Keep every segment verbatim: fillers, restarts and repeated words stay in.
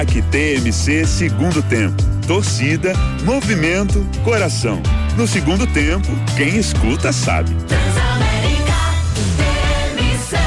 Aqui T M C segundo tempo. Torcida, movimento, coração. No segundo tempo, quem escuta sabe. Transamérica, T M C.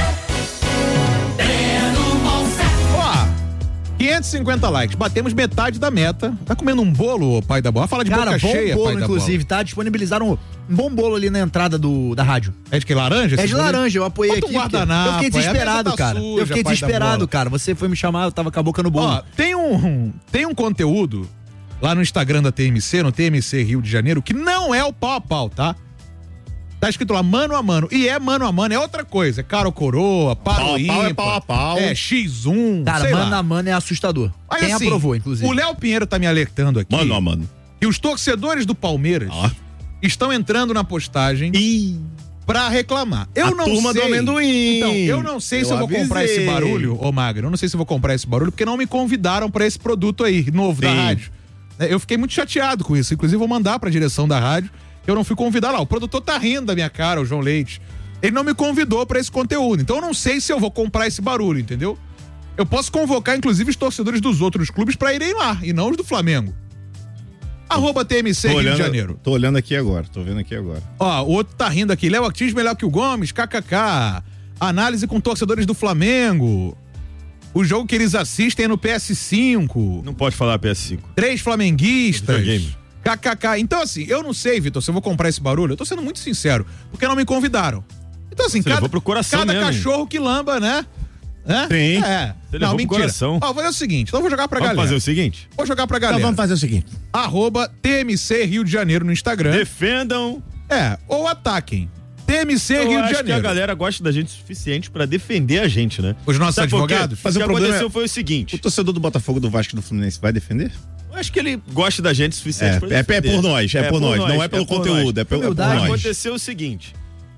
Ó, quinhentos e cinquenta likes, batemos metade da meta. Tá comendo um bolo, pai da bola? Fala de Cara, boca bom cheia, bolo, pai da inclusive, bola. tá? Disponibilizaram um bom bolo ali na entrada do, da rádio. É de que, laranja? É esse de bolo? laranja, eu apoiei Bota um aqui. porque guardanapo, eu fiquei é, a mesa desesperado, tá cara. suja, eu fiquei pai da desesperado, bola. cara. Você foi me chamar, eu tava com a boca no bolo. Ó, tem um, tem um conteúdo lá no Instagram da T M C, no T M C Rio de Janeiro, que não é o pau a pau, tá? Tá escrito lá, mano a mano. E é mano a mano, é outra coisa. É cara ou coroa, paro Pau a ímpar. pau é pau a pau. É xis um, Cara, sei mano lá. a mano é assustador. Mas, Quem assim, aprovou, inclusive. O Léo Pinheiro tá me alertando aqui. Mano, ó, mano. Que os torcedores do Palmeiras Ó. estão entrando na postagem Ih, pra reclamar. Eu A não turma sei. do amendoim. Então, eu não sei Eu se eu vou comprar avisei. esse barulho, ô Magno. Eu não sei se eu vou comprar esse barulho, porque não me convidaram pra esse produto aí, novo da Sim. rádio. É, Eu fiquei muito chateado com isso. Inclusive, vou mandar pra direção da rádio. Eu não fui convidar lá. O produtor tá rindo da minha cara, o João Leite. Ele não me convidou pra esse conteúdo. Então, eu não sei se eu vou comprar esse barulho, entendeu? Eu posso convocar, inclusive, os torcedores dos outros clubes pra irem lá, e não os do Flamengo. Arroba T M C tô Rio olhando, de Janeiro. Tô olhando aqui agora, tô vendo aqui agora. Ó, o outro tá rindo aqui. Léo Ortiz melhor que o Gomes, kkk. Análise com torcedores do Flamengo. O jogo que eles assistem é no P S cinco. Não pode falar P S cinco. Três flamenguistas. Videogame. kkk. Então, assim, eu não sei, Vitor, se eu vou comprar esse barulho. Eu tô sendo muito sincero, porque não me convidaram. Então, assim, Você cada, levou pro coração cada mesmo, hein? cachorro que lamba, né? né? Sim. É. Você não, levou pro mentira. coração. Ó, vou fazer o seguinte, então eu vou jogar pra Vamos galera. fazer o seguinte? Vou jogar pra galera. Então vamos fazer o seguinte. Arroba T M C Rio de Janeiro no Instagram. Defendam. É, ou ataquem. T M C Eu Rio de acho que a Janeiro. galera gosta da gente o suficiente pra defender a gente, né? Os nossos Sabe por quê? advogados? Mas o que problema aconteceu é- foi o seguinte. O torcedor do Botafogo, do Vasco e do Fluminense vai defender? Eu acho que ele gosta da gente o suficiente É, pra é, é defender. por nós, é, por nós. Não é pelo por conteúdo, nós. é pelo, é por Humildade. nós. Aconteceu o seguinte.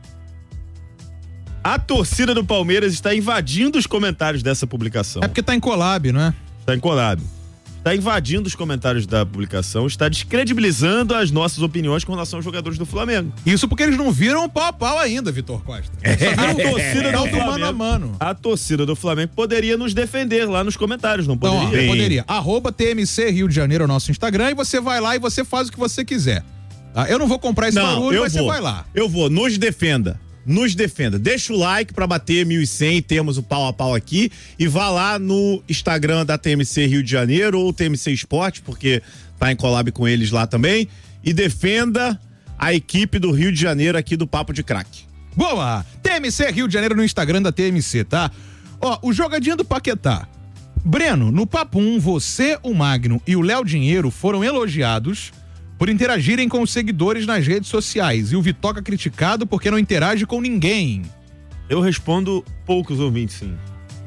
A torcida do Palmeiras está invadindo os comentários dessa publicação. É porque tá em collab, não é? Está em collab. Está invadindo os comentários da publicação, está descredibilizando as nossas opiniões com relação aos jogadores do Flamengo. Isso porque eles não viram o pau a pau ainda, Vitor Costa. A torcida Não do do mano a Flamengo, mano. a torcida do Flamengo poderia nos defender lá nos comentários, não Então, ó, poderia? poderia. Arroba T M C Rio de Janeiro é o nosso Instagram e você vai lá e você faz o que você quiser. Tá? Eu não vou comprar esse Não, barulho, eu mas vou. você vai lá. Eu vou, nos defenda. Nos defenda. Deixa o like pra bater mil e cem, temos o pau a pau aqui. E vá lá no Instagram da T M C Rio de Janeiro ou T M C Esporte, porque tá em collab com eles lá também. E defenda a equipe do Rio de Janeiro aqui do Papo de Craque. Boa! T M C Rio de Janeiro no Instagram da T M C, tá? Ó, o jogadinho do Paquetá. Breno, no Papo um, você, o Magno e o Léo Dinheiro foram elogiados por interagirem com os seguidores nas redes sociais. E o Vitoca criticado porque não interage com ninguém. Eu respondo poucos ouvintes, sim.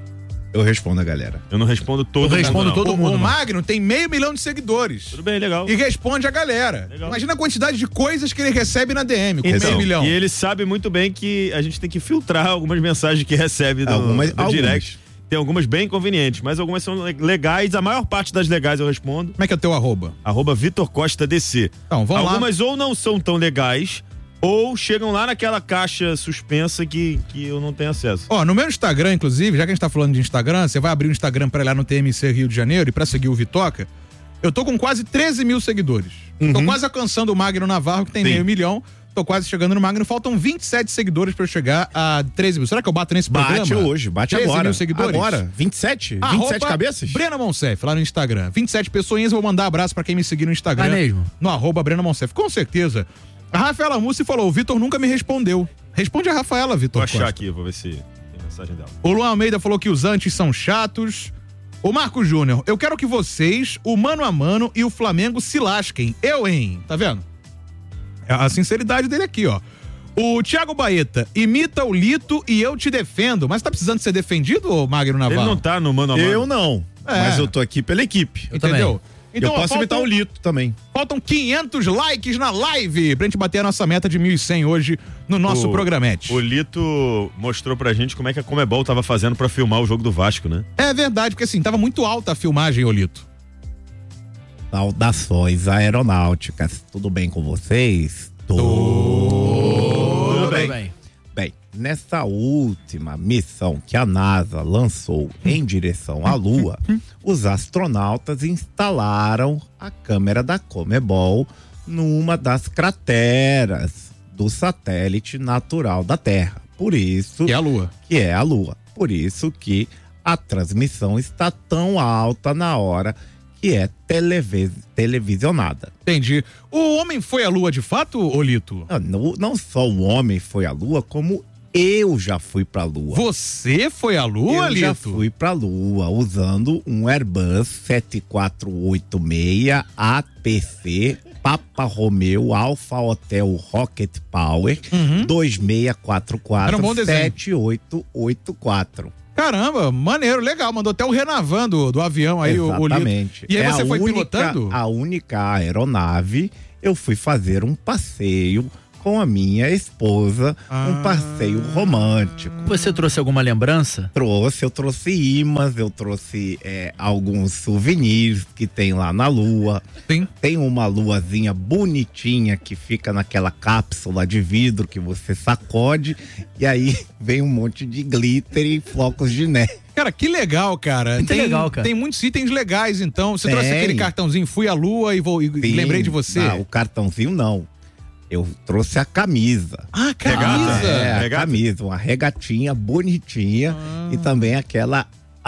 Eu respondo a galera. Eu não respondo todo Eu mundo, respondo não. todo o, mundo, o mano. Magno tem meio milhão de seguidores. Tudo bem, legal. E responde a galera. Legal. Imagina a quantidade de coisas que ele recebe na D M com Então, meio milhão. E ele sabe muito bem que a gente tem que filtrar algumas mensagens que recebe do, Algumas- do algumas. direct. Tem algumas bem inconvenientes, mas algumas são legais. A maior parte das legais eu respondo. Como é que é o teu arroba? Arroba Vitor Costa D C. Então, vamos lá. Algumas ou não são tão legais, ou chegam lá naquela caixa suspensa que, que eu não tenho acesso. Ó, no meu Instagram, inclusive, já que a gente tá falando de Instagram, você vai abrir o Instagram pra ir lá no T M C Rio de Janeiro e pra seguir o Vitoca. Eu tô com quase treze mil seguidores. Tô quase alcançando o Magno Navarro, que tem Sim. meio milhão. Tô quase chegando no Magno. Faltam vinte e sete seguidores pra eu chegar a treze mil. Será que eu bato nesse programa? Bate hoje, bate treze agora. mil seguidores? Agora, vinte e sete? vinte e Arroba sete cabeças? Brena Monsef, lá no Instagram. vinte e sete pessoinhas, vou mandar abraço pra quem me seguir no Instagram. É mesmo? No arroba Brena Monsef. Com certeza. A Rafaela Mussi falou, o Vitor nunca me respondeu. Responde a Rafaela, Vitor Vou achar Costa. aqui, vou ver se tem mensagem dela. O Luan Almeida falou que os antes são chatos. O Marco Júnior, eu quero que vocês, o mano a mano e o Flamengo se lasquem. Eu, hein? Tá vendo? É a sinceridade dele aqui, ó. O Thiago Baeta, imita o Lito e eu te defendo. Mas tá precisando ser defendido, ô Magno Navarro? Ele não tá no mano a mano. Eu não, É. mas eu tô aqui pela equipe. Entendeu? eu ó, posso faltam- imitar o Lito também. Faltam quinhentos likes na live pra gente bater a nossa meta de mil e cem hoje no nosso O- programete. O Lito mostrou pra gente como é que a Comebol tava fazendo pra filmar o jogo do Vasco, né? É verdade, porque assim, tava muito alta a filmagem, ô Lito. Saudações aeronáuticas. Tudo bem com vocês? Tudo Tudo bem. bem. Bem, nessa última missão que a NASA lançou em direção à Lua, os astronautas instalaram a câmera da Comebol numa das crateras do satélite natural da Terra. Por isso... Que é a Lua. Que é a Lua. Por isso que a transmissão está tão alta na hora que é televis televisionada. Entendi. O homem foi à Lua de fato, Olito? Não, não, não só o homem foi à Lua, como eu já fui pra Lua. Você foi à Lua, Eu Lito? já fui pra Lua usando um Airbus sete quatro oito seis A T C Papa Romeo Alfa Hotel Rocket Power Uhum. dois seis quatro Era um quatro bom desenho. sete oito oito quatro. Caramba, maneiro, legal. Mandou até o Renavan do, do avião aí, o, o Lito. Exatamente. E aí É você a foi única- pilotando? A única aeronave, eu fui fazer um passeio com a minha esposa, Ah. um passeio romântico. Você trouxe alguma lembrança? Trouxe, eu trouxe imãs, eu trouxe é, alguns souvenirs que tem lá na Lua. Sim. Tem uma luazinha bonitinha que fica naquela cápsula de vidro que você sacode e aí vem um monte de glitter e flocos de neve. Cara, que legal, cara. Muito tem, legal, cara. Tem muitos itens legais, então. Você Tem. trouxe aquele cartãozinho, fui à Lua e, vou, e Sim. lembrei de você. Ah, o cartãozinho não. Eu trouxe a camisa. Ah, Regata. camisa. É, a Regata? camisa, uma regatinha bonitinha e também aquela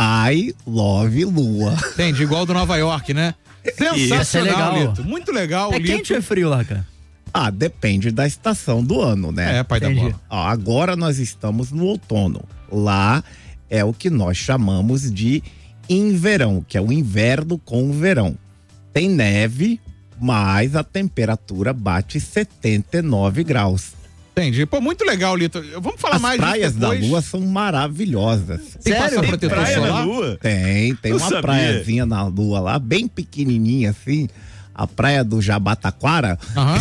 I Love Lua. Entendi, igual do Nova York, né? Sensacional, Isso é legal. Lito. Muito legal, É Lito. quente ou é frio lá, cara? Ah, depende da estação do ano, né? É, pai da Entendi. bola. Ó, agora nós estamos no outono. Lá é o que nós chamamos de inverão, que é o inverno com o verão. Tem neve, mas a temperatura bate setenta e nove graus. Entendi. Pô, muito legal, Lito. Vamos falar As mais disso praias da depois. Lua são maravilhosas. Tem que Sério? passar Tem protetor Praia solar? na Lua? Tem, tem Não uma sabia. praiazinha na Lua lá, bem pequenininha assim, a praia do Jabataquara. Aham.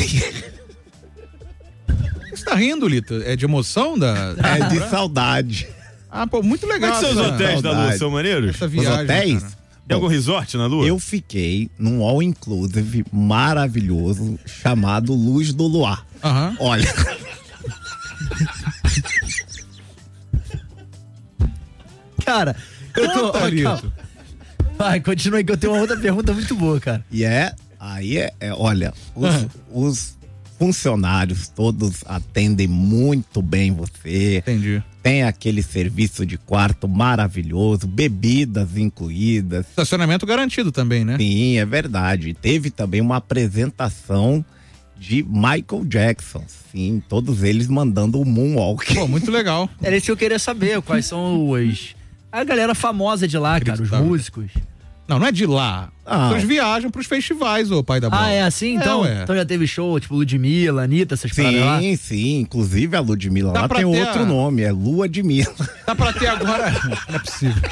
Você tá rindo, Lito? É de emoção da... É de saudade. Ah, pô, muito Como é legal. que são os essa- hotéis da Lua? saudade. São maneiros? Essa Os viagem, hotéis? cara. Tem algum resort na Lua? Eu fiquei num all inclusive maravilhoso chamado Luz do Luar. Aham. Olha, Cara, eu tô. Conta, Calma. Lito. Vai, continua aí que eu tenho uma outra pergunta muito boa, cara. e é, aí é, é, olha, os, os funcionários todos atendem muito bem você. Entendi. Tem aquele serviço de quarto maravilhoso, bebidas incluídas. Estacionamento garantido também, né? Sim, é verdade. Teve também uma apresentação de Michael Jackson. Sim, todos eles mandando o moonwalk. Pô, muito legal. Era isso que eu queria saber, quais são os... A galera famosa de lá, cara, os Inacreditável. músicos. Não, não é de lá. Ah. Eles viajam pros festivais, ô pai da bola. Ah, é assim? Então, ué. então já teve show, tipo Ludmilla, Anitta, essas paradas lá? Sim, sim. Inclusive a Ludmilla Dá lá pra tem ter outro a- nome, é Lua de Mila. Dá pra ter agora... Não é possível.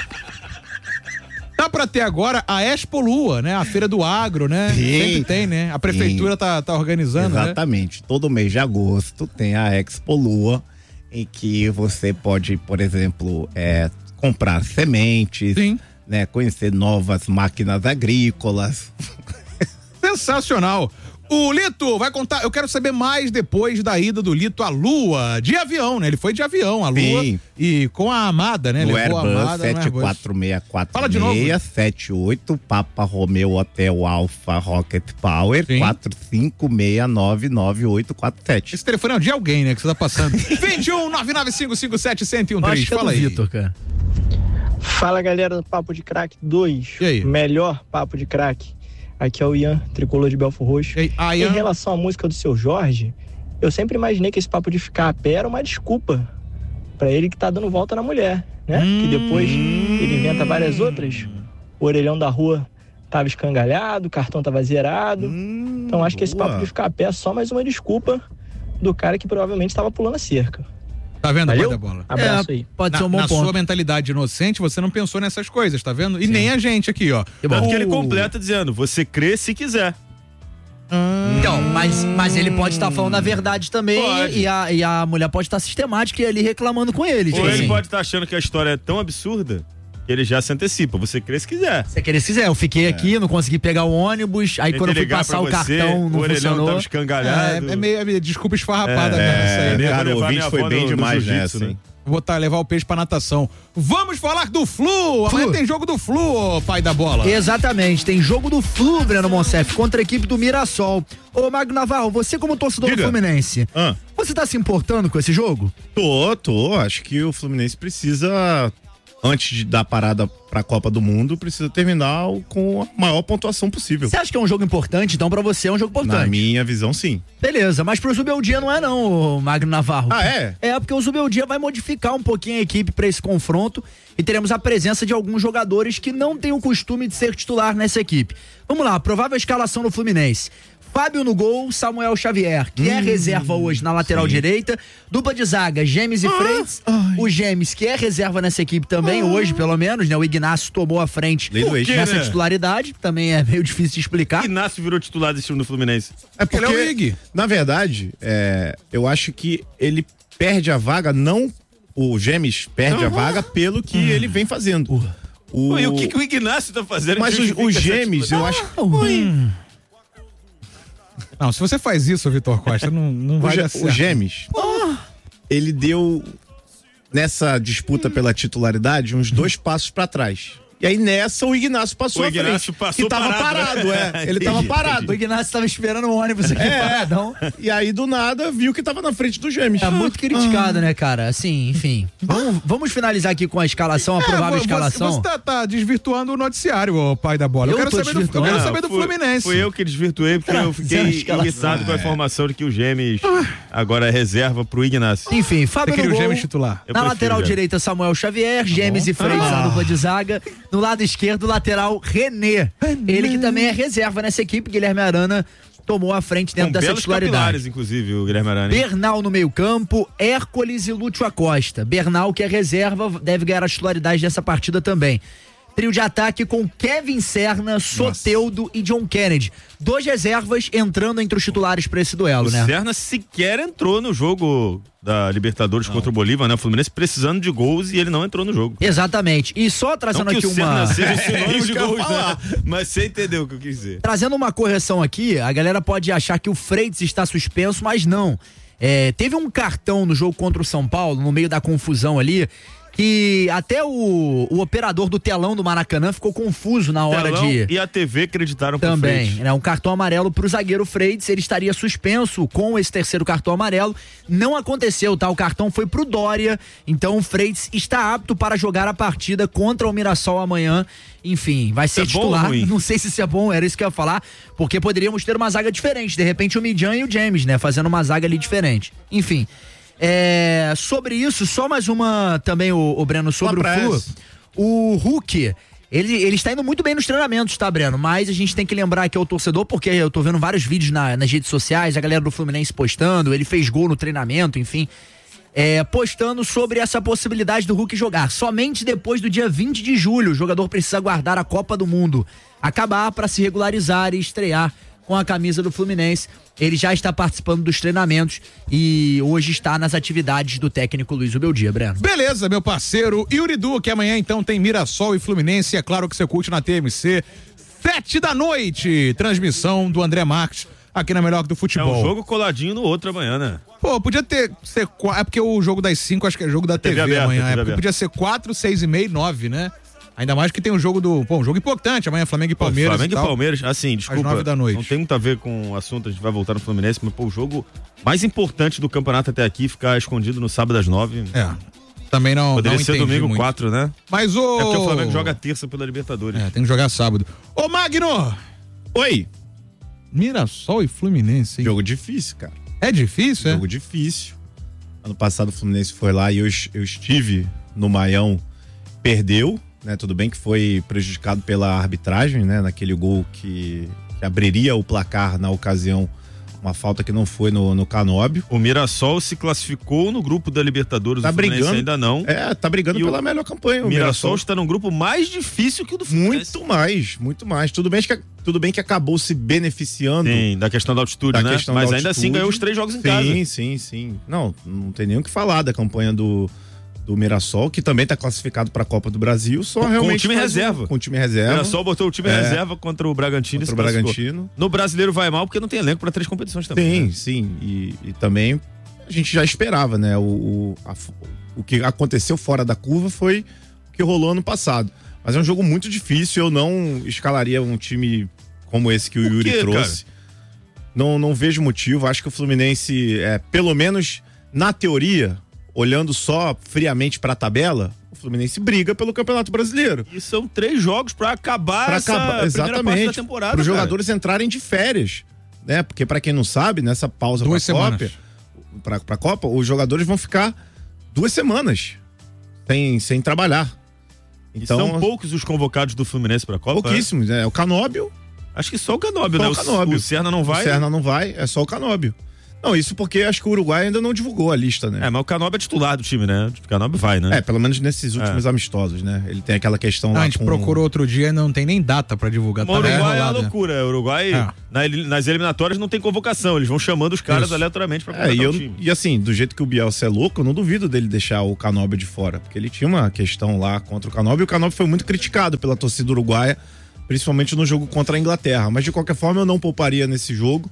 Dá pra ter agora a Expo Lua, né? A Feira do Agro, né? Sim. Sempre tem, né? A prefeitura tá, tá organizando, né? Exatamente. Todo mês de agosto tem a Expo Lua, em que você pode, por exemplo, é, comprar sementes, Sim. né? Conhecer novas máquinas agrícolas. Sensacional. O Lito vai contar, eu quero saber mais depois da ida do Lito à Lua, de avião, né? Ele foi de avião à Lua Sim. e com a Amada, né? No Levou a Airbus Amada no sete Airbus. quatro seis quatro Fala de novo. seis sete oito Papa Romeo Hotel Alfa Rocket Power Sim. quatro cinco seis nove nove oito quatro sete. Esse telefone é o de alguém, né? Que você tá passando. vinte e um, nove nove cinco cinco sete, um zero um Eu três. acho que é do Fala aí. Vitor, cara. Fala galera do Papo de Crack dois. E aí? Melhor Papo de Crack. Aqui é o Ian, tricolor de Belfo Roxo. E aí, ah, Em Ian? relação à música do Seu Jorge, eu sempre imaginei que esse papo de ficar a pé era uma desculpa pra ele que tá dando volta na mulher, né? Hum. Que depois ele inventa várias outras. O orelhão da rua tava escangalhado, o cartão tava zerado. Hum, Então acho que esse boa. papo de ficar a pé é só mais uma desculpa do cara que provavelmente estava pulando a cerca. Tá vendo, pai Valeu? da bola? Abraço É, aí. pode Na, ser um bom na ponto. sua mentalidade inocente, você não pensou nessas coisas, tá vendo? E nem a gente aqui, ó. Que bom. Tanto que ele O- completa dizendo, você crê se quiser. Então, mas, mas ele pode estar falando a verdade também Pode. e a, e a mulher pode estar sistemática e ali reclamando com ele. Ou tipo ele assim. pode estar achando que a história é tão absurda Ele já se antecipa, você crê se quiser. Você querer se quiser, eu fiquei É. aqui, não consegui pegar o ônibus, aí Tentei quando eu fui ligar passar pra o você, cartão não o orelhão funcionou. tava escangalhado. É, é meio, é meio desculpa esfarrapada É, mesmo essa aí, né? é, Cara, o levar ouvinte minha foi avó bem no- no demais jiu-jitsu, nessa, né? hein? Botar, levar o peixe pra natação. Vamos falar do Flu. Amanhã Flu. tem jogo do Flu, ô pai da bola. Exatamente, tem jogo do Flu, Breno Monsef, contra a equipe do Mirassol. Ô, Magno Navarro, você como torcedor Diga. do Fluminense, Ah. você tá se importando com esse jogo? Tô, tô. Acho que o Fluminense precisa, antes de dar parada pra Copa do Mundo, precisa terminar o- com a maior pontuação possível. Você acha que é um jogo importante? Então pra você é um jogo Na importante. minha visão, sim. Beleza, mas pro Zubeldia não é não, ô, Magno Navarro. Ah, é? É, porque o Zubeldia vai modificar um pouquinho a equipe pra esse confronto e teremos a presença de alguns jogadores que não têm o costume de ser titular nessa equipe. Vamos lá, provável escalação do Fluminense. Fábio no gol, Samuel Xavier, que é reserva hoje na lateral sim. direita. Dupla de zaga, Gemes e Freitas. O Gemes, que é reserva nessa equipe também, hoje pelo menos, né? O Ignacio tomou a frente Lei do ex. nessa né? titularidade. Também é meio difícil de explicar. Inácio virou titular desse time do Fluminense. É porque, Ele é o Ig. na verdade, é, eu acho que ele perde a vaga, não o Gemes perde a vaga pelo que ele vem fazendo. O... Pô, e o que, que o Ignacio tá fazendo? Mas que os, justifica os essa Gemes, eu titularidade? acho. Oi. Não, se você faz isso, Vitor Costa, não, não O, vai Ge- dar certo. o Gemes, ele deu nessa disputa pela titularidade uns dois passos pra trás. E aí nessa o Ignacio passou O à Ignacio frente. passou e tava parado, parado, né? é. Ele tava Entendi, parado. O Ignacio tava esperando o ônibus aqui É. paradão. E aí do nada viu que tava na frente do Gemes. É muito criticado, né, cara? Assim, enfim. Vamos, vamos finalizar aqui com a escalação, a provável É, vo- escalação. Você, você tá, tá desvirtuando o noticiário, ô pai da bola. Eu, Eu quero tô saber do, eu desvirtuando. quero Não, saber do fui- Fluminense. Fui eu que desvirtuei, porque eu Trazendo a fiquei escalação. irritado com a informação de que o Gemes agora é reserva pro Ignacio. Enfim, Você Fábio queria no o gol. Gêmeos titular. Eu Na prefiro lateral já. direita, Samuel Xavier, Gemes e Freitas Ah. na dupla de zaga. No lado esquerdo, lateral René. Ele que também é reserva nessa equipe, Guilherme Arana tomou a frente dentro Com dessa belos titularidade. capilares, inclusive, o Guilherme Arana. hein? Bernal no meio campo, Hércules e Lúcio Acosta. Bernal, que é reserva, deve ganhar a titularidade dessa partida também. Trio de ataque com Kevin Serna, Soteldo e John Kennedy. Dois reservas entrando entre os titulares para esse duelo, O né? Serna sequer entrou no jogo da Libertadores contra o Bolívar, né? O Fluminense precisando de gols e ele não entrou no jogo. Exatamente. E só Não trazendo que aqui o Serna uma... seja É sinônimo isso de que eu ia gols, né? falar. Mas você entendeu o que eu quis dizer. Trazendo uma correção aqui, a galera pode achar que o Freitas está suspenso, mas não. É, teve um cartão no jogo contra o São Paulo, no meio da confusão ali, que até o, o operador do telão do Maracanã ficou confuso na hora Telão de... e a T V acreditaram pro Também, Freitas. né? Um cartão amarelo pro zagueiro Freitas, ele estaria suspenso com esse terceiro cartão amarelo. Não aconteceu, tá? O cartão foi pro Dória, então o Freitas está apto para jogar a partida contra o Mirassol amanhã. Enfim, vai ser é bom ou titular. ruim? Não sei se isso é bom, era isso que eu ia falar, porque poderíamos ter uma zaga diferente, de repente o Midjan e o James, né? Fazendo uma zaga ali diferente. Enfim, é, sobre isso, só mais uma também, o, o Breno, sobre Uma o Flu. pressa. O Hulk, ele, ele está indo muito bem nos treinamentos, tá, Breno? Mas a gente tem que lembrar aqui ao torcedor, porque eu tô vendo vários vídeos na- nas redes sociais, a galera do Fluminense postando, ele fez gol no treinamento, enfim. É, postando sobre essa possibilidade do Hulk jogar. Somente depois do dia vinte de julho, o jogador precisa aguardar a Copa do Mundo acabar para se regularizar e estrear com a camisa do Fluminense. Ele já está participando dos treinamentos e hoje está nas atividades do técnico Luiz Ubeldia, Breno. Beleza, meu parceiro. Yuri Du, que amanhã então tem Mirassol e Fluminense. É claro que você curte na T M C. Sete da noite. Transmissão do André Marques aqui na Melhor do É Futebol. um jogo coladinho no outro amanhã, né? Pô, podia ter. Ser, qua- é porque o jogo das cinco acho que é jogo da T V, T V aberta, amanhã. T V É porque aberta. podia ser quatro, seis e meia e nove, né? Ainda mais que tem um jogo do. Pô, um jogo importante amanhã, Flamengo e Pô, Palmeiras. Flamengo e, tal. Palmeiras, assim, desculpa. nove da noite. Não tem muito a ver com o assunto, a gente vai voltar no Fluminense, mas pô, o jogo mais importante do campeonato até aqui ficar escondido no sábado às nove. É. Também não. Poderia não ser entendi domingo muito. quatro, né? Mas o. É porque o Flamengo joga terça pela Libertadores. É, tem que jogar sábado. Ô, Magno! Oi. Mirassol e Fluminense, hein? Jogo difícil, cara. É difícil, é? Jogo difícil. Ano passado o Fluminense foi lá e eu, eu estive no Maião, perdeu, né? Tudo bem que foi prejudicado pela arbitragem, né? Naquele gol que, que abriria o placar na ocasião, uma falta que não foi no, no Canóbio. O Mirassol se classificou no grupo da Libertadores, Tá o Fluminense brigando. ainda não. É, tá brigando E o pela melhor campanha. O Mirassol está num grupo mais difícil que o do Fluminense. Muito mais, muito mais. Tudo bem que, tudo bem que acabou se beneficiando. Sim, da questão da altitude, Da né? questão Mas da ainda assim altitude. ganhou os três jogos em sim, casa. Sim, sim, sim. Não, não tem nem o que falar da campanha do, do Mirassol, que também tá classificado pra Copa do Brasil, só Com realmente o time faz um- reserva. Com o time reserva. O Mirassol botou o time É. reserva contra o Bragantino. Contra e o se classificou. Bragantino. No Brasileiro vai mal porque não tem elenco pra três competições também. Sim, né? sim. E, e também a gente já esperava, né? O, o, a- o que aconteceu fora da curva foi o que rolou ano passado. Mas é um jogo muito difícil, eu não escalaria um time como esse que o Por Yuri quê, trouxe. Não, não vejo motivo, acho que o Fluminense, é, pelo menos na teoria, olhando só friamente pra tabela, o Fluminense briga pelo Campeonato Brasileiro. E são três jogos pra acabar Pra essa acabar, primeira parte da exatamente, temporada. para os cara. jogadores entrarem de férias, né? Porque pra quem não sabe, nessa pausa Duas pra Copa, semanas. pra, pra Copa, os jogadores vão ficar duas semanas sem, sem trabalhar. E Então, são poucos os convocados do Fluminense pra Copa. pouquíssimos, né? O Canóbio, Acho que só o Canóbio, Só né? o Canóbio. O Serna não vai. o Serna não vai, é só o Canóbio. Não, isso porque acho que o Uruguai ainda não divulgou a lista, né? É, mas o Canóbio é titular do time, né? O Canóbio vai, né? É, pelo menos nesses últimos amistosos, né? Ele tem aquela questão Ah, lá a gente com... procurou outro dia e não tem nem data pra divulgar. Mas o Tá Uruguai é uma enrolado, né? loucura. O Uruguai, É. na eli- nas eliminatórias, não tem convocação. Eles vão chamando os caras Isso. aleatoriamente pra É, completar e, eu, o time. e assim, do jeito que o Bielsa é louco, eu não duvido dele deixar o Canóbio de fora, porque ele tinha uma questão lá contra o Canóbio, e o Canóbio foi muito criticado pela torcida uruguaia, principalmente no jogo contra a Inglaterra, mas de qualquer forma eu não pouparia nesse jogo.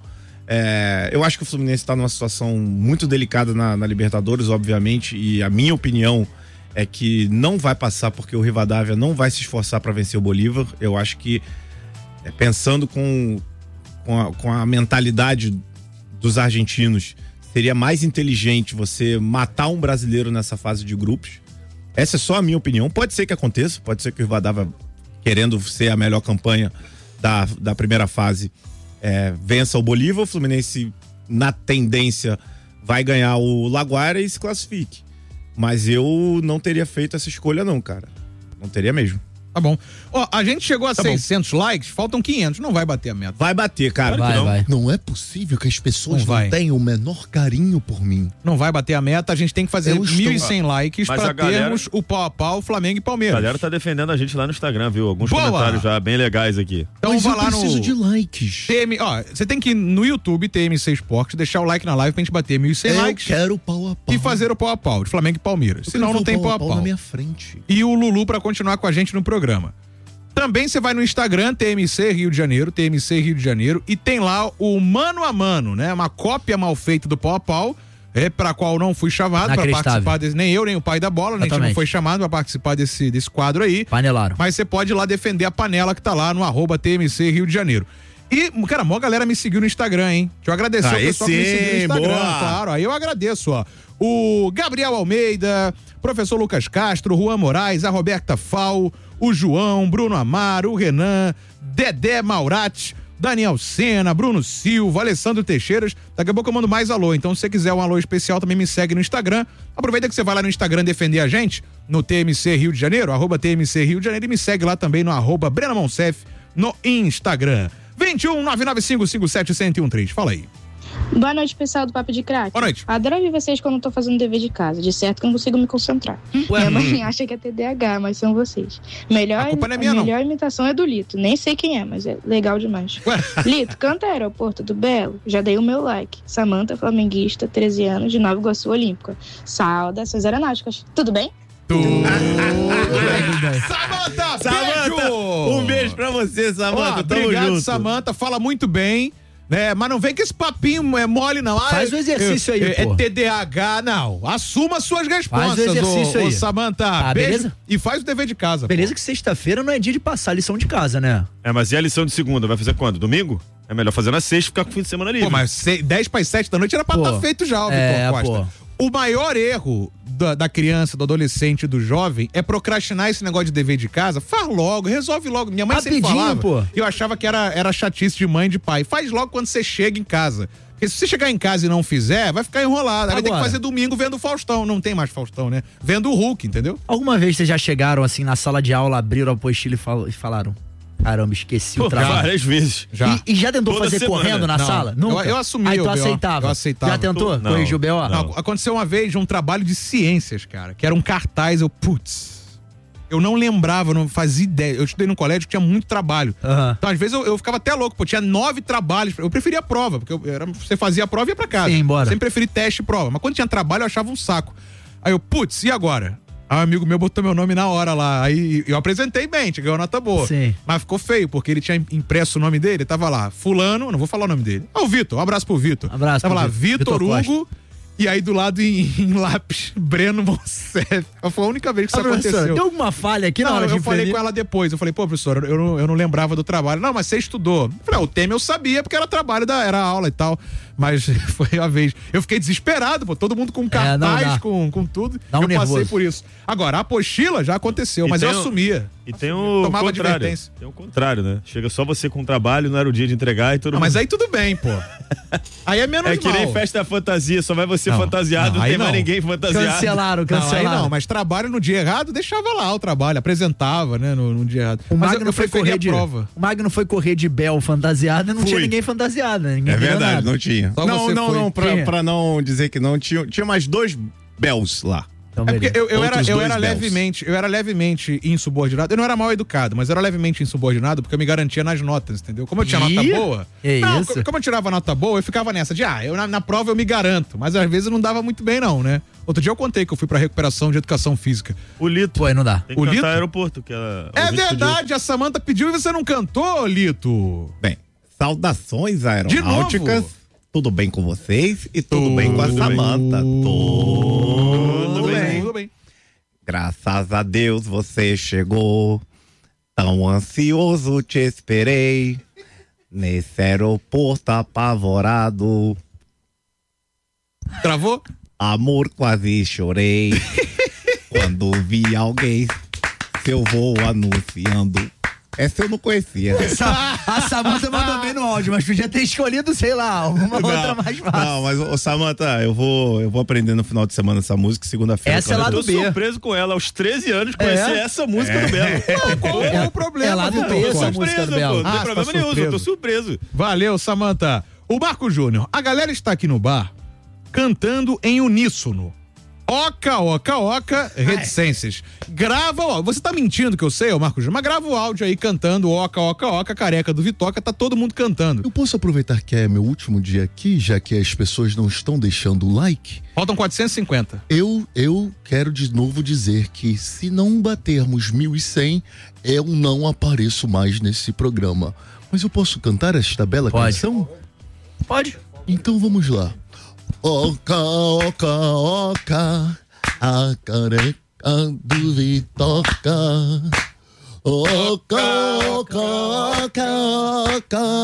É, eu acho que o Fluminense está numa situação muito delicada na, na Libertadores, obviamente, e a minha opinião é que não vai passar porque o Rivadavia não vai se esforçar para vencer o Bolívar. Eu acho que, é, pensando com, com, a, com a mentalidade dos argentinos, seria mais inteligente você matar um brasileiro nessa fase de grupos. Essa é só a minha opinião. Pode ser que aconteça, pode ser que o Rivadavia, querendo ser a melhor campanha da, da primeira fase, é, vença o Bolívar. O Fluminense, na tendência, vai ganhar o Laguaira e se classifique. Mas eu não teria feito essa escolha não, cara. Não teria mesmo. Tá bom. Ó, a gente chegou a Tá bom. seiscentos likes, faltam quinhentos, não vai bater a meta. Vai bater, cara. Claro que Vai, não. vai. Não é possível que as pessoas Não não, vai. tenham o menor carinho por mim. Não vai bater a meta, a gente tem que fazer Eu estou- mil e cem likes Mas pra a galera- termos o pau a pau Flamengo e A Palmeiras. galera tá defendendo a gente lá no Instagram, viu? Alguns Boa! comentários já bem legais aqui. Então Mas vai eu lá preciso no de likes. T M, ó, você tem que ir no YouTube, T M C Esportes, deixar o like na live pra gente bater mil e cem Eu likes quero pau a pau. e fazer o pau a pau de Flamengo e Palmeiras. Eu Senão quero não tem ver o pau a pau. na minha frente. E o Lulu pra continuar com a gente no programa. Também você vai no Instagram, T M C Rio de Janeiro, T M C Rio de Janeiro, e tem lá o Mano a Mano, né? Uma cópia mal feita do pau a pau, é, pra qual não fui chamado pra Inacreditável. participar desse, nem eu, nem o pai da bola, né? A gente não Exatamente. foi chamado pra participar desse, desse quadro aí. Panelaram. Mas você pode ir lá defender a panela que tá lá no arroba T M C Rio de Janeiro. E, cara, a maior galera me seguiu no Instagram, hein? Deixa eu agradecer Aí o pessoal que me sim, seguiu no Instagram, boa. claro. Aí eu agradeço, ó. O Gabriel Almeida, professor Lucas Castro, Juan Moraes, a Roberta Fal, o João, Bruno Amaro, o Renan, Dedé Maurati, Daniel Sena, Bruno Silva, Alessandro Teixeiras. Daqui a pouco eu mando mais alô. Então, se você quiser um alô especial, também me segue no Instagram. Aproveita que você vai lá no Instagram defender a gente, no T M C Rio de Janeiro, arroba T M C Rio de Janeiro, e me segue lá também no arroba Brena Monsef no Instagram. vinte e um, nove nove cinco cinco sete, um zero um três. Fala aí. Boa noite, pessoal do Papo de Crack. Boa noite. Adoro ouvir vocês quando eu tô fazendo dever de casa. De certo que eu não consigo me concentrar. Minha mãe acha que é T D A H, mas são vocês. Melhor, A culpa não é minha, a não. melhor imitação é do Lito. Nem sei quem é, mas é legal demais. Ué. Lito, canta Aeroporto do Belo. Já dei o meu like. Samanta, flamenguista, treze anos, de Nova Iguaçu Olímpica. Saudações aeronáuticas. Tudo bem? Samanta, Samanta, beijo! um beijo pra você, Samanta. Ó, Tamo obrigado, junto. Samanta. Fala muito bem. Né? Mas não vem com esse papinho é mole, não. Ah, Faz o exercício aí, é, pô. É T D A H, não. Assuma suas respostas, Faz o exercício ô, ô, aí. Samanta. Tá, Beijo. beleza? E faz o dever de casa. Beleza que sexta-feira não é dia de passar lição de casa, né? É, mas e a lição de segunda? Vai fazer quando? Domingo? É melhor fazer na sexta e ficar com o fim de semana livre. Pô, mas se- dez para as sete da noite era pra Pô. estar feito já, ó, É, Vitor Costa. pô. O maior erro da, da criança, do adolescente e do jovem é procrastinar esse negócio de dever de casa. Faz logo, resolve logo. Minha mãe sempre Rapidinho, falava. pô. Eu achava que era, era chatice de mãe e de pai. Faz logo quando você chega em casa. Porque se você chegar em casa e não fizer, vai ficar enrolado. Aí vai ter que Agora. fazer domingo vendo o Faustão. Não tem mais Faustão, né? Vendo o Hulk, entendeu? Alguma vez vocês já chegaram assim na sala de aula, abriram a apostila e, fal- e falaram: caramba, esqueci Pô, o trabalho. várias vezes. Já. E, e já tentou Toda fazer semana. correndo na Não. sala? Eu- Nunca? eu assumi Aí o tu B O. aceitava. Eu aceitava. Já tentou? Não. Corrigir o B O? Não. Não, aconteceu uma vez um trabalho de ciências, cara, que era um cartaz, eu, putz, eu não lembrava, eu não fazia ideia. Eu estudei no colégio que tinha muito trabalho. Aham. Então, às vezes, eu, eu ficava até louco, pô, tinha nove trabalhos. Eu preferia a prova, porque eu, era, você fazia a prova e ia pra casa. Sim, embora. Sempre preferi teste e prova. Mas quando tinha trabalho, eu achava um saco. Aí eu, putz, e agora? Aí um amigo meu botou meu nome na hora lá. Aí eu apresentei bem, tinha ganhou nota boa. Sim. Mas ficou feio, porque ele tinha impresso o nome dele, tava lá, fulano, não vou falar o nome dele. Ah, o Vitor, um abraço pro Vitor. Abraço Tava pro lá, Vitor. Vitor Vitor Hugo, e aí do lado em, em lápis, Breno Monsef. Foi a única vez que Ah, isso professor, aconteceu. deu alguma falha aqui na Não, hora de eu falei imprimir? com ela depois. Eu falei, pô, professor, eu não, eu não lembrava do trabalho. Não, mas você estudou. Eu falei, ah, o tema eu sabia, porque era trabalho, da, era aula e tal. Mas foi a vez. Eu fiquei desesperado, pô, todo mundo com cartaz, não dá. com, com tudo. Dá um eu passei nervoso. por isso. Agora, a apostila já aconteceu, E mas eu tem o- assumia. E tem o Tomava contrário. advertência. Tem o contrário, né? Chega só você com trabalho, não era o dia de entregar e todo Não, mundo... mas aí tudo bem, pô. Aí é menos É que mal. nem festa da fantasia, só vai você Não, fantasiado, não, não, aí tem mais não. ninguém fantasiado. Cancelaram, Não, aí cancelaram. não, mas trabalho no dia errado, deixava lá o trabalho, apresentava, né, no, no dia errado. O mas eu, Magno eu foi preferi correr a de prova. O Magno foi correr de Bel fantasiada, não tinha Fui. ninguém fantasiado, né? Ninguém É ganhou verdade, nada. não tinha. Só Não, você não, foi. não, pra, Tinha. pra não dizer que não, tinha, tinha mais dois Bells lá. Então, É porque beleza. eu, eu era, Outros eu dois era Bells. levemente, eu era levemente insubordinado. Eu não era mal educado, mas eu era levemente insubordinado porque eu me garantia nas notas, entendeu? Como eu tinha Ih, nota boa. que não, isso? co- como eu tirava nota boa, eu ficava nessa de, ah, eu na, na prova eu me garanto, mas às vezes não dava muito bem não, né? Outro dia eu contei que eu fui pra recuperação de educação física. O Lito. Pô, aí não dá. Tem que O cantar Lito? aeroporto, que ela... É ouvinte pediu. verdade, a Samanta pediu e você não cantou, Lito. Bem, saudações De aeronáuticas. novo? Tudo bem com vocês e tudo, bem com a Tudo Samanta. Tudo Tudo bem. bem, tudo bem. Graças a Deus você chegou. Tão ansioso te esperei. Nesse aeroporto apavorado. Travou? Amor, quase chorei. Quando vi alguém seu voo anunciando. Essa eu não conhecia. Sa- A Samanta mandou bem no áudio, mas podia ter escolhido, sei lá, alguma outra mais fácil. Não, mas, ô, Samanta, eu vou, eu vou aprender no final de semana essa música, segunda-feira. Essa é quando lá eu Tô do B. surpreso com ela, aos treze anos, conhecer É? essa música do Belo. Qual é o problema? É lá do Vitor B, essa Costa? música do Surpreso, Belo. pô, não Ah, tem você problema tá nenhum, eu tô surpreso. surpreso. Valeu, Samanta. O Marco Júnior, a galera está aqui no bar cantando em uníssono. Oca, oca, oca, reticências. Grava o áudio. Você tá mentindo que eu sei, ô Marco Júnior, mas grava o áudio aí cantando oca, oca, oca, careca do Vitoca, tá todo mundo cantando. Eu posso aproveitar que é meu último dia aqui, já que as pessoas não estão deixando o like? Faltam quatrocentos e cinquenta. Eu, eu quero de novo dizer que se não batermos mil e cem, eu não apareço mais nesse programa. Mas eu posso cantar esta bela Pode. canção? Pode. Então vamos lá. Oca, oca, oca, a careca do Vitoca. Oca, oca, oca, a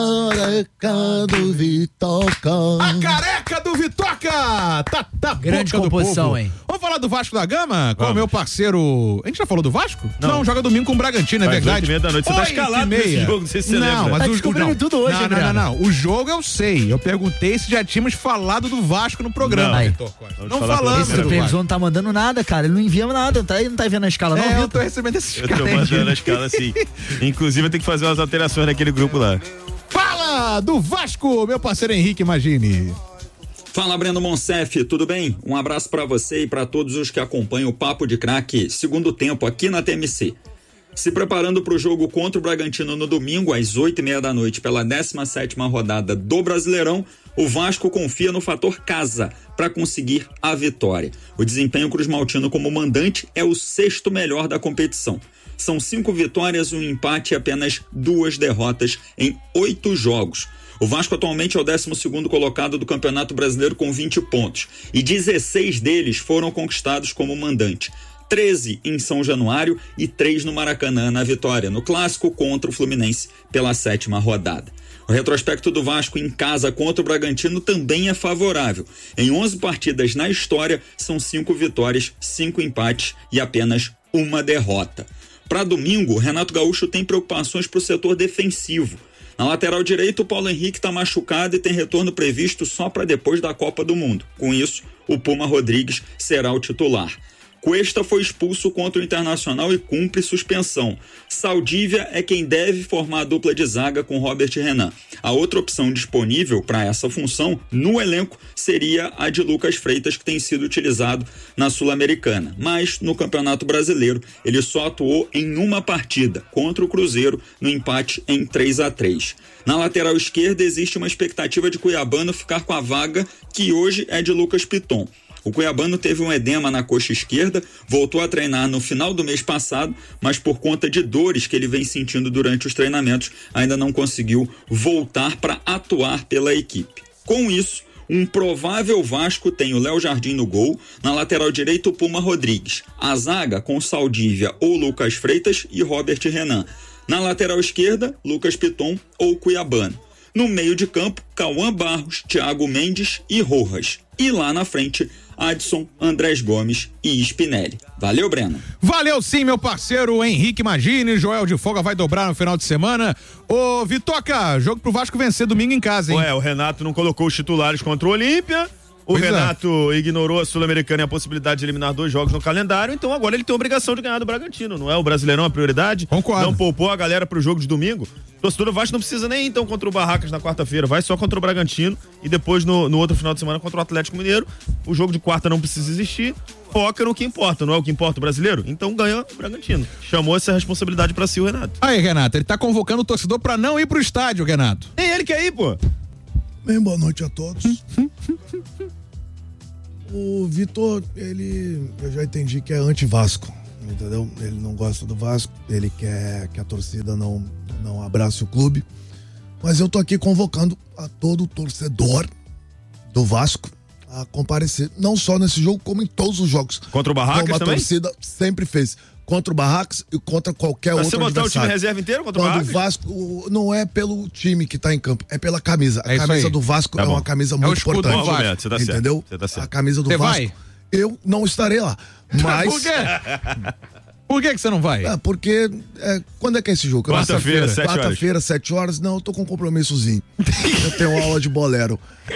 careca do Vitoca. A careca do Vitoca! Tá, tá Grande boca do composição, povo. hein? Vamos falar do Vasco da Gama? Com o Vamos. meu parceiro. A gente já falou do Vasco? Não. joga domingo com o Bragantino, é Faz verdade. oito e meia da noite. Você tá Oito e escalado meia. nesse jogo, não sei se você Não, lembra. mas Tá o, descobrindo não, tudo hoje, não, não, Adriano. não, não. O jogo eu sei. Eu perguntei se já tínhamos falado do Vasco no programa, Não. Vitor Costa. Vamos Não falar pela falamos Esse primeira do vez. Vasco. supervisor não tá mandando nada, cara. Ele não envia nada. Não tá, ele não tá vendo a escala, não, É, eu Vitor? tô recebendo esses Eu tô caras. mandando a escala assim. Inclusive, eu tenho que fazer umas alterações naquele grupo lá. Fala do Vasco, meu parceiro Henrique Magini. Fala, Breno Monsef, tudo bem? Um abraço pra você e pra todos os que acompanham o Papo de Craque, segundo tempo aqui na T M C. Se preparando para o jogo contra o Bragantino no domingo, às oito e meia da noite, pela décima sétima rodada do Brasileirão, o Vasco confia no fator casa para conseguir a vitória. O desempenho cruzmaltino como mandante é o sexto melhor da competição. São cinco vitórias, um empate e apenas duas derrotas em oito jogos. O Vasco atualmente é o décimo segundo colocado do Campeonato Brasileiro com vinte pontos e dezesseis deles foram conquistados como mandante. treze em São Januário e três no Maracanã na vitória no clássico contra o Fluminense pela sétima rodada. O retrospecto do Vasco em casa contra o Bragantino também é favorável. Em onze partidas na história, são cinco vitórias, cinco empates e apenas uma derrota. Para domingo, Renato Gaúcho tem preocupações para o setor defensivo. Na lateral direita, o Paulo Henrique está machucado e tem retorno previsto só para depois da Copa do Mundo. Com isso, o Puma Rodrigues será o titular. Cuesta foi expulso contra o Internacional e cumpre suspensão. Saldívia é quem deve formar a dupla de zaga com Robert Renan. A outra opção disponível para essa função no elenco seria a de Lucas Freitas, que tem sido utilizado na Sul-Americana. Mas no Campeonato Brasileiro ele só atuou em uma partida, contra o Cruzeiro, no empate em três a três. Na lateral esquerda existe uma expectativa de Cuiabano ficar com a vaga que hoje é de Lucas Piton. O cuiabano teve um edema na coxa esquerda, voltou a treinar no final do mês passado, mas por conta de dores que ele vem sentindo durante os treinamentos, ainda não conseguiu voltar para atuar pela equipe. Com isso, um provável Vasco tem o Léo Jardim no gol, na lateral direita o Puma Rodrigues, a zaga com Saldívia ou Lucas Freitas e Robert Renan. Na lateral esquerda, Lucas Piton ou Cuiabano. No meio de campo, Cauã Barros, Thiago Mendes e Rojas. E lá na frente, Adson, Andrés Gomes e Spinelli. Valeu, Breno. Valeu sim, meu parceiro Henrique Magini. Joel de Folga vai dobrar no final de semana. Ô, Vitoca, jogo pro Vasco vencer domingo em casa, hein? Ué, o Renato não colocou os titulares contra o Olímpia. O Pois é. Renato ignorou a Sul-Americana e a possibilidade de eliminar dois jogos no calendário, então agora ele tem a obrigação de ganhar do Bragantino, não é? O Brasileirão é a prioridade. Concordo. Não poupou a galera pro jogo de domingo. O torcedor do Vasco não precisa nem então contra o Barracas na quarta-feira, vai só contra o Bragantino e depois no, no outro final de semana contra o Atlético Mineiro. O jogo de quarta não precisa existir, foca no que importa, não é o que importa o brasileiro? Então ganha o Bragantino. Chamou essa responsabilidade pra si o Renato. Aí, Renato, ele tá convocando o torcedor pra não ir pro estádio, Renato. Nem ele quer ir, pô. Bem, boa noite a todos. O Vitor, ele, eu já entendi que é anti-Vasco, entendeu? Ele não gosta do Vasco, ele quer que a torcida não, não abrace o clube. Mas eu tô aqui convocando a todo torcedor do Vasco a comparecer, não só nesse jogo, como em todos os jogos. Contra o Barracas como a também? torcida sempre fez. Contra o Barracas e contra qualquer Mas outro você botar o time adversário. reserva inteiro contra o Quando Barracas? o Vasco, o- não é pelo time que tá em campo, é pela camisa. A É isso camisa aí. do Vasco Tá é bom. uma camisa É o muito escudo do importante. Vasco. Argumento, você tá certo. Entendeu? Você tá certo. A camisa do Você Vasco. vai? Eu não estarei lá. Mas. Por quê? Por que que você não vai? É, porque. é, quando é que é esse jogo? Quarta-feira, sete horas. Quarta-feira, sete horas. Não, eu tô com um compromissozinho. Eu tenho aula de bolero.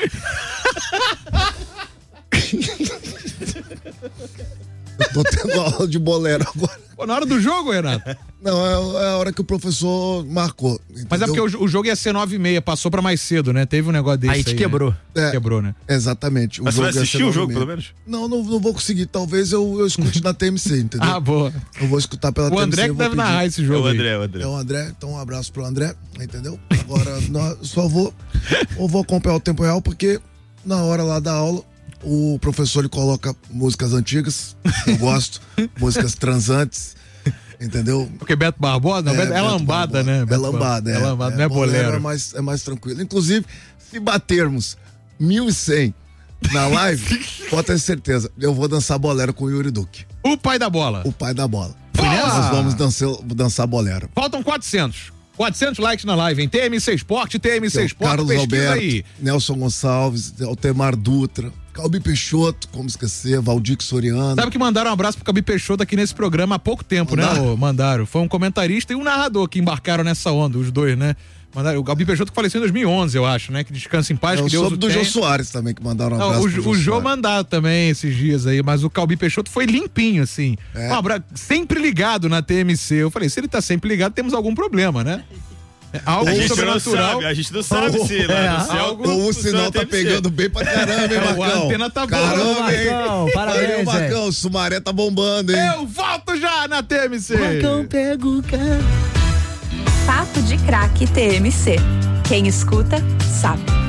Eu tô tendo aula de bolero agora. Pô, na hora do jogo, Renato. Não, é, é a hora que o professor marcou. Mas é porque entendeu? o, o jogo ia ser nove e meia, passou pra mais cedo, né? Teve um negócio desse Aí te né? quebrou. É. Quebrou, né? Exatamente. Mas você vai ia ser assistir o nove e jogo, meia. pelo menos? Não, não, não vou conseguir. Talvez eu, eu escute na T M C, entendeu? Ah, boa. Eu vou escutar pela O T M C. André eu que vou deve pedir. narrar esse É jogo o aí. André, o André. É o André, então um abraço pro André, entendeu? Agora, nós só vou, eu vou acompanhar o tempo real, porque na hora lá da aula, o professor ele coloca músicas antigas, eu gosto, músicas transantes, entendeu? Porque Beto Barbosa, não, Beto- é, Beto lambada, Barbosa. né? É Beto lambada, é. É lambada, não é bolero. É mais, é mais tranquilo. Inclusive, se batermos mil e cem na live, pode ter certeza, eu vou dançar bolero com o Yuri Duque, O pai da bola. o pai da bola. nessa? Nós vamos dançar, dançar bolero. Faltam quatrocentos. quatrocentos likes na live, hein? T M C Esporte, T M C Que é o Esporte, Carlos pesquisa Alberto, aí. Nelson Gonçalves, Altemar Dutra, Calbi Peixoto, como esquecer, Valdir Soriano. Sabe que mandaram um abraço pro Cabi Peixoto aqui nesse programa há pouco tempo, Mandaram? né? ô? Mandaram. Foi um comentarista e um narrador que embarcaram nessa onda, os dois, né? Mandaram, o Gabi Peixoto que faleceu em dois mil e onze, eu acho, né? Que descansa em paz, Eu que Deus soube o do tenha. Jô Soares também, que mandaram um Não, abraço o, pro o Jô Soares. mandaram também esses dias aí, mas o Calbi Peixoto foi limpinho, assim. É. Um abra- sempre ligado na T M C. Eu falei, se ele tá sempre ligado, temos algum problema, né? É algo A gente não sobrenatural. sabe, a gente não sabe se lá É, no céu algo- Ou o funciona sinal tá T M C. pegando bem pra caramba, hein, É, o Marcão? antena tá boa. Caramba, hein? Marcão, parabéns, Valeu, velho. Marcão. O Sumaré tá bombando, hein? Eu volto já na T M C. Marcão pega o cara. Papo de Craque T M C. Quem escuta, sabe.